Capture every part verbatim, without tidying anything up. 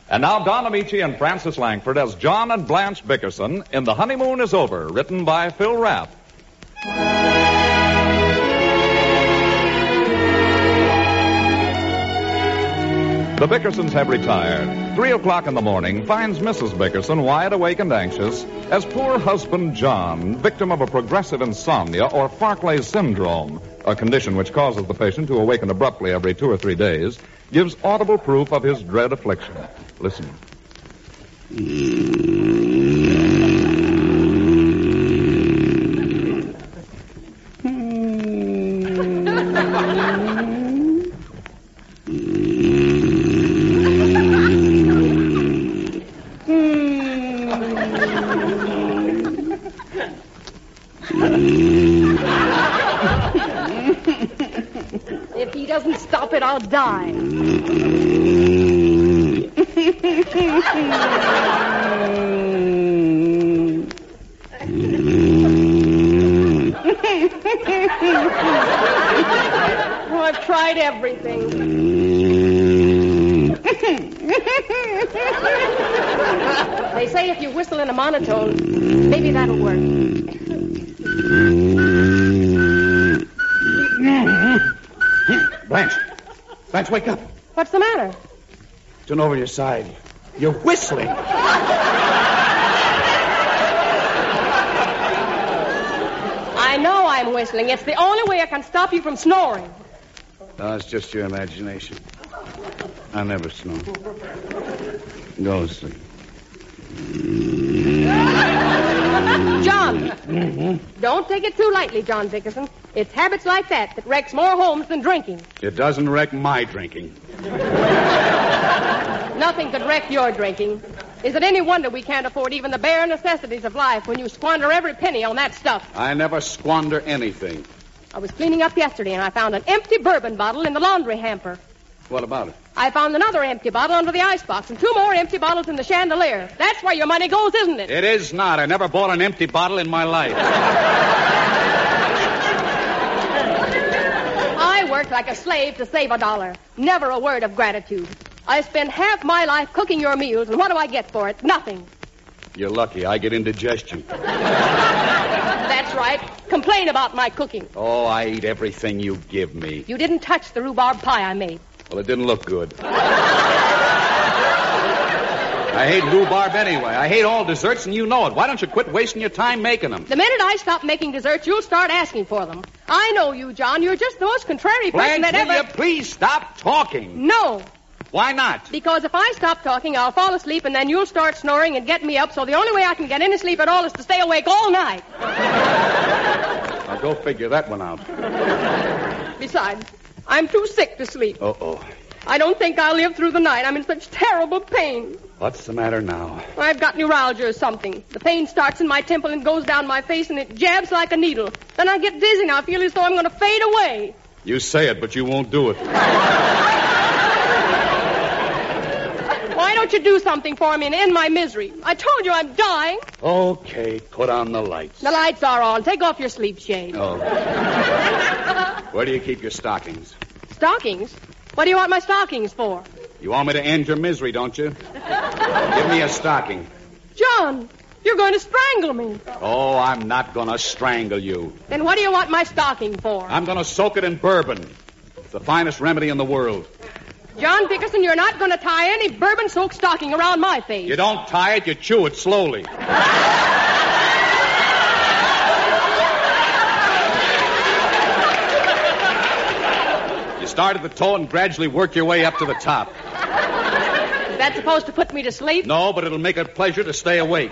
And now Don Amici and Francis Langford as John and Blanche Bickerson in The Honeymoon is Over, written by Phil Rapp. The Bickersons have retired. Three o'clock in the morning finds Missus Bickerson wide awake and anxious as poor husband John, victim of a progressive insomnia or Farclay syndrome, a condition which causes the patient to awaken abruptly every two or three days, gives audible proof of his dread affliction. Listen. If he doesn't stop it, I'll die. Oh, I've tried everything. They say if you whistle in a monotone, maybe that'll work. Blanche. Blanche, wake up. What's the matter? Turn over your side. You're whistling. I know I'm whistling. It's the only way I can stop you from snoring. No, it's just your imagination. I never snore. Go to sleep. John, mm-hmm. Don't take it too lightly, John Dickerson. It's habits like that that wrecks more homes than drinking. It doesn't wreck my drinking. Nothing could wreck your drinking. Is it any wonder we can't afford even the bare necessities of life when you squander every penny on that stuff? I never squander anything. I was cleaning up yesterday and I found an empty bourbon bottle in the laundry hamper. What about it? I found another empty bottle under the icebox and two more empty bottles in the chandelier. That's where your money goes, isn't it? It is not. I never bought an empty bottle in my life. I worked like a slave to save a dollar. Never a word of gratitude. I spend half my life cooking your meals, and what do I get for it? Nothing. You're lucky. I get indigestion. That's right. Complain about my cooking. Oh, I eat everything you give me. You didn't touch the rhubarb pie I made. Well, it didn't look good. I hate rhubarb anyway. I hate all desserts, and you know it. Why don't you quit wasting your time making them? The minute I stop making desserts, you'll start asking for them. I know you, John. You're just the most contrary person Blanche, that ever... will you please stop talking? No. Why not? Because if I stop talking, I'll fall asleep, and then you'll start snoring and get me up, so the only way I can get any sleep at all is to stay awake all night. Now, go figure that one out. Besides, I'm too sick to sleep. Uh-oh. I don't think I'll live through the night. I'm in such terrible pain. What's the matter now? I've got neuralgia or something. The pain starts in my temple and goes down my face, and it jabs like a needle. Then I get dizzy, and I feel as though I'm going to fade away. You say it, but you won't do it. Why don't you do something for me and end my misery? I told you I'm dying. Okay, put on the lights. The lights are on. Take off your sleep shade. Oh. Where do you keep your stockings? Stockings? What do you want my stockings for? You want me to end your misery, don't you? Give me a stocking. John, you're going to strangle me. Oh, I'm not going to strangle you. Then what do you want my stocking for? I'm going to soak it in bourbon. It's the finest remedy in the world. John Dickerson, you're not going to tie any bourbon-soaked stocking around my face. You don't tie it, you chew it slowly. You start at the toe and gradually work your way up to the top. Is that supposed to put me to sleep? No, but it'll make it a pleasure to stay awake.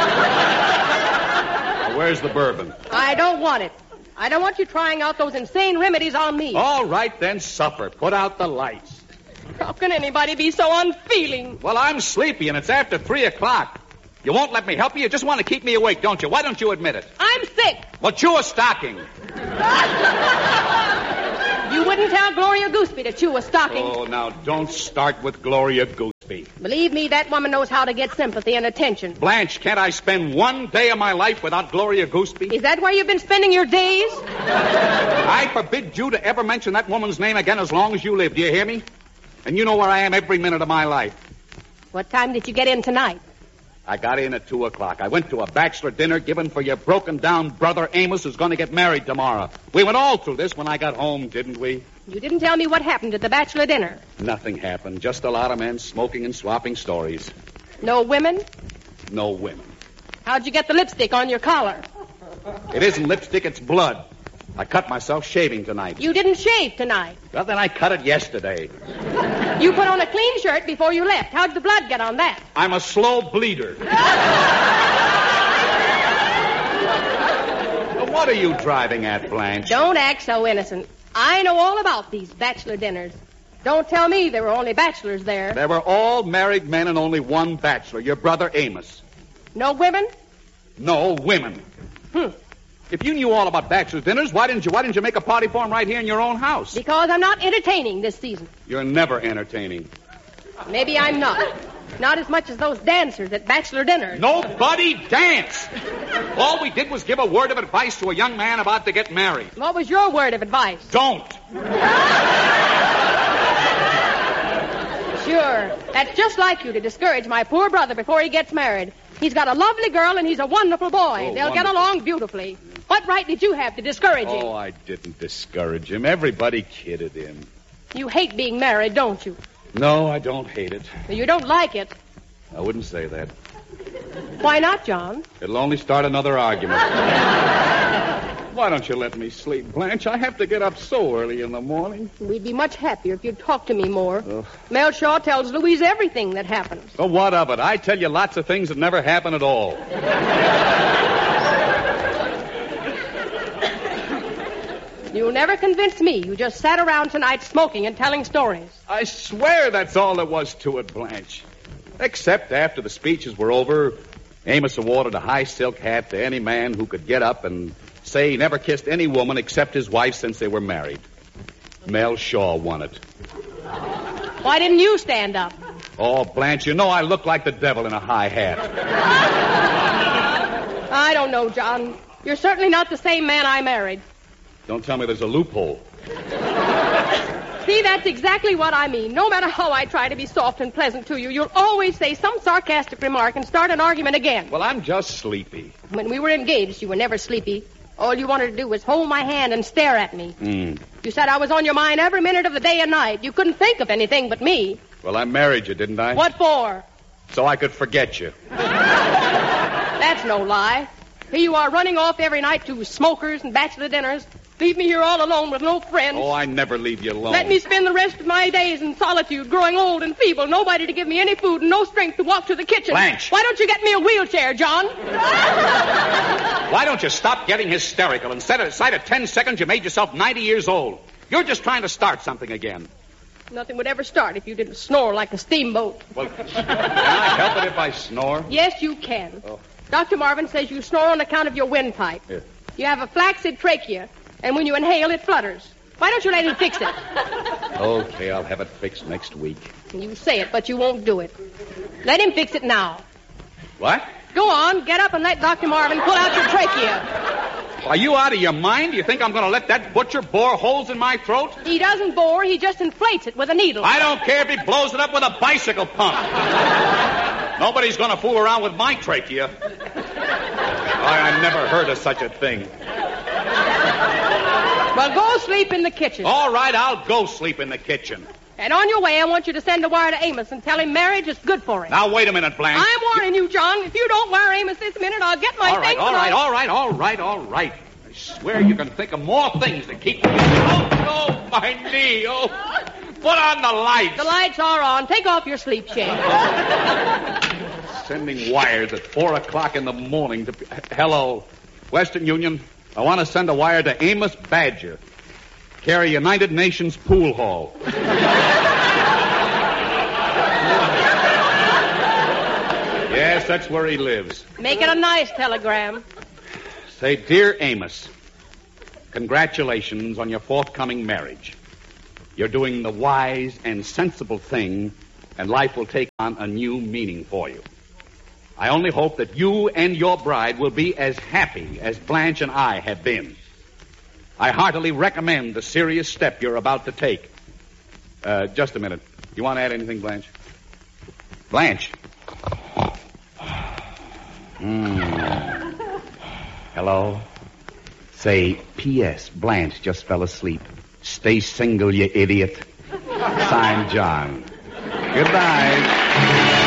Now, where's the bourbon? I don't want it. I don't want you trying out those insane remedies on me. All right, then, supper. Put out the lights. How can anybody be so unfeeling? Well, I'm sleepy, and it's after three o'clock. You won't let me help you? You just want to keep me awake, don't you? Why don't you admit it? I'm sick. Well, chew a stocking. You wouldn't tell Gloria Gooseby to chew a stocking. Oh, now, don't start with Gloria Gooseby. Believe me, that woman knows how to get sympathy and attention. Blanche, can't I spend one day of my life without Gloria Gooseby? Is that where you've been spending your days? I forbid you to ever mention that woman's name again as long as you live. Do you hear me? And you know where I am every minute of my life. What time did you get in tonight? I got in at two o'clock. I went to a bachelor dinner given for your broken-down brother Amos, who's going to get married tomorrow. We went all through this when I got home, didn't we? You didn't tell me what happened at the bachelor dinner. Nothing happened. Just a lot of men smoking and swapping stories. No women? No women. How'd you get the lipstick on your collar? It isn't lipstick, it's blood. I cut myself shaving tonight. You didn't shave tonight. Well, then I cut it yesterday. You put on a clean shirt before you left. How'd the blood get on that? I'm a slow bleeder. What are you driving at, Blanche? Don't act so innocent. I know all about these bachelor dinners. Don't tell me there were only bachelors there. There were all married men and only one bachelor, your brother Amos. No women? No women. Hmm. If you knew all about bachelor dinners, why didn't you why didn't you make a party for them right here in your own house? Because I'm not entertaining this season. You're never entertaining. Maybe I'm not. Not as much as those dancers at bachelor dinners. Nobody danced. All we did was give a word of advice to a young man about to get married. What was your word of advice? Don't. Sure. That's just like you to discourage my poor brother before he gets married. He's got a lovely girl and he's a wonderful boy. Oh, They'll wonderful. get along beautifully. What right did you have to discourage him? Oh, I didn't discourage him. Everybody kidded him. You hate being married, don't you? No, I don't hate it. You don't like it. I wouldn't say that. Why not, John? It'll only start another argument. Why don't you let me sleep, Blanche? I have to get up so early in the morning. We'd be much happier if you'd talk to me more. Oh. Mel Shaw tells Louise everything that happens. So what of it? I tell you lots of things that never happen at all. You'll never convince me. You just sat around tonight smoking and telling stories. I swear that's all there was to it, Blanche. Except after the speeches were over, Amos awarded a high silk hat to any man who could get up and say he never kissed any woman except his wife since they were married. Mel Shaw won it. Why didn't you stand up? Oh, Blanche, you know I look like the devil in a high hat. I don't know, John. You're certainly not the same man I married. Don't tell me there's a loophole. See, that's exactly what I mean. No matter how I try to be soft and pleasant to you, you'll always say some sarcastic remark and start an argument again. Well, I'm just sleepy. When we were engaged, you were never sleepy. All you wanted to do was hold my hand and stare at me. Mm. You said I was on your mind every minute of the day and night. You couldn't think of anything but me. Well, I married you, didn't I? What for? So I could forget you. That's no lie. Here you are running off every night to smokers and bachelor dinners. Leave me here all alone with no friends. Oh, I never leave you alone. Let me spend the rest of my days in solitude, growing old and feeble, nobody to give me any food and no strength to walk to the kitchen. Blanche. Why don't you get me a wheelchair, John? Why don't you stop getting hysterical? Instead of inside of ten seconds, you made yourself ninety years old. You're just trying to start something again. Nothing would ever start if you didn't snore like a steamboat. Well, can I help it if I snore? Yes, you can. Oh. Doctor Marvin says you snore on account of your windpipe. Yeah. You have a flaccid trachea, and when you inhale, it flutters. Why don't you let him fix it? Okay, I'll have it fixed next week. You say it, but you won't do it. Let him fix it now. What? Go on, get up and let Doctor Marvin pull out your trachea. Are you out of your mind? Do you think I'm going to let that butcher bore holes in my throat? He doesn't bore, he just inflates it with a needle. I don't care if he blows it up with a bicycle pump. Nobody's going to fool around with my trachea. I, I never heard of such a thing. Well, go sleep in the kitchen. All right, I'll go sleep in the kitchen. And on your way, I want you to send a wire to Amos and tell him marriage is good for him. Now, wait a minute, Blanche. I'm warning you, John. If you don't wire Amos this minute, I'll get my All right, things all and right, I'll- all right, all right, all right. I swear you can think of more things to keep me. Oh, no, my knee. Oh, put on the lights. The lights are on. Take off your sleep shade. Sending wires at four o'clock in the morning to... Hello, Western Union. I want to send a wire to Amos Badger. Carry United Nations Pool Hall. Yes, that's where he lives. Make it a nice telegram. Say, Dear Amos, congratulations on your forthcoming marriage. You're doing the wise and sensible thing, and life will take on a new meaning for you. I only hope that you and your bride will be as happy as Blanche and I have been. I heartily recommend the serious step you're about to take. Uh, just a minute. You want to add anything, Blanche? Blanche. Mm. Hello? Say, P S. Blanche just fell asleep. Stay single, you idiot. Signed, John. Good night.